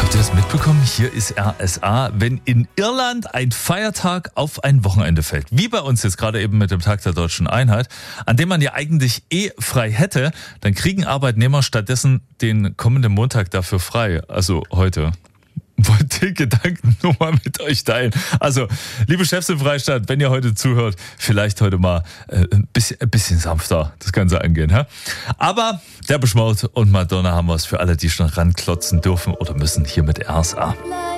Habt ihr das mitbekommen? Hier ist RSA. Wenn in Irland ein Feiertag auf ein Wochenende fällt, wie bei uns jetzt gerade eben mit dem Tag der Deutschen Einheit, an dem man ja eigentlich frei hätte, dann kriegen Arbeitnehmer stattdessen den kommenden Montag dafür frei. Also heute. Wollte den Gedanken nur mal mit euch teilen. Also, liebe Chefs im Freistaat, wenn ihr heute zuhört, vielleicht heute mal ein bisschen sanfter das Ganze angehen. Ha? Aber der Beschmaut und Madonna haben wir es für alle, die schon ranklotzen dürfen oder müssen, hier mit RSA.